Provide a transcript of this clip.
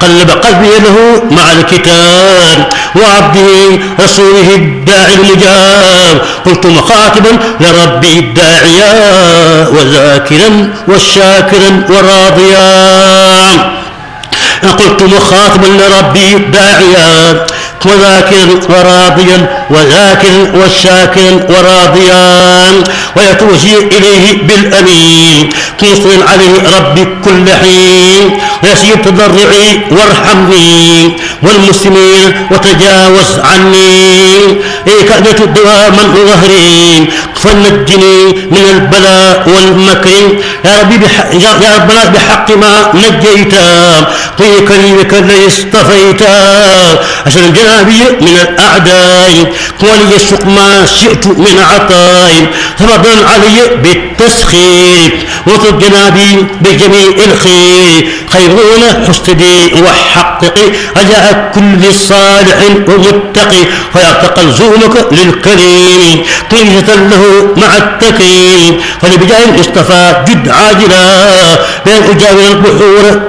قلب قلبي له مع الكتاب وعبده رسوله الداعي المجاب. قلت مخاطبا لربي الداعيا وذاكرا والشاكرا وراضيا. قلت مخاطبا لربي داعيا وذاكرا وراضيا وذاكرا والشاكرا وراضيا ويتوجه إليه بالأمين مصر عليه ربي كل حين ويسيب تضرعي وارحمني والمسلمين وتجاوز عني كأنة دواما ظهري فنجني من البلاء والمكر يا ربي يا ربنا بحق ما نجيتا في كريمك الذي اصطفيتا عشان جنابي من الأعداء ولي السوق ما شئت من عطاء تفضل علي بالتسخير وطب جنابي بجميع الخير خيرون حسدي وحققي رجاء كل صالح ومتقي فيعتقل زومك للكريم طيشة له مع التكريم فلبجاه اصطفى جد عاجلا بين أجاور البحور